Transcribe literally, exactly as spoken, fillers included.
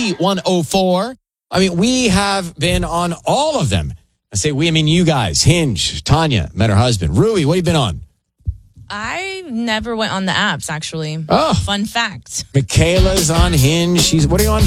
Z one oh four. I mean, we have been on all of them. I say we, I mean you guys. Hinge, Tanya, met her husband. Rui, what have you been on? I never went on the apps, actually. Oh. Fun fact. Michaela's on Hinge. She's, what are you on?